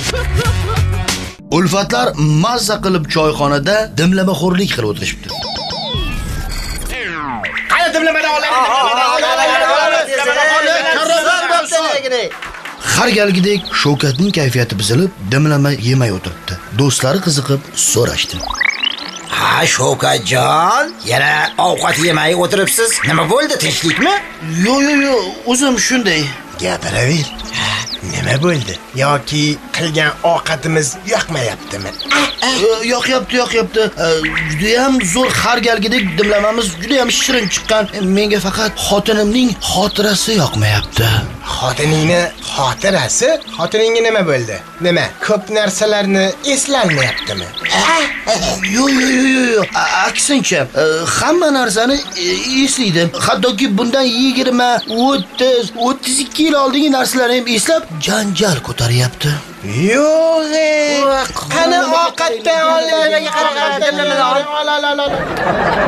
Ulfatlar mazza qilib choyxonada dimlamaxo'rlik qilib o'tirishibdi. Qani dimlamadan Har galgidek Shavkatning kayfiyati buzilib, dimlama yemay o'tiribdi. Do'stlari qiziqib so'rashdi. Ha, Shavkatjon, yana ovqat yemay o'tiribsiz. Nima bo'ldi, tinchlikmi? Yo'q, o'zim shunday. Gapiraver. Nima bo'ldi? Yoki qilgan ovqatimiz yoqmayaptimi? Yoqyapti. Juda ham zo'r, har galgidek dimlamamiz juda ham shirin chiqqan. Menga faqat xotinimning xotirasi yoqmayapti. Xotiningni xotirasi? Xotiningga nima bo'ldi? Nima? Ko'p narsalarni eslolmayaptimi? Yo'q. Aksincha, hamma narsani eslaydi. Hattoki bundan 20, 30, 32 yil oldingi narsalarni ham eslab janjal ko'taryapti. Yo'q. Qani ovqatdan olib